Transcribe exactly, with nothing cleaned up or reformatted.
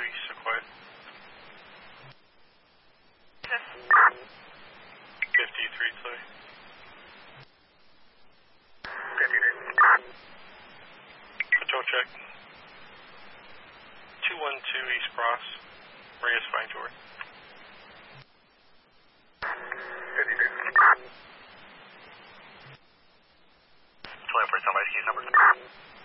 two East Sequoia. fifty-three clear. Control check. two one two East Cross. Radius fine toward. twenty-four, somebody's case number.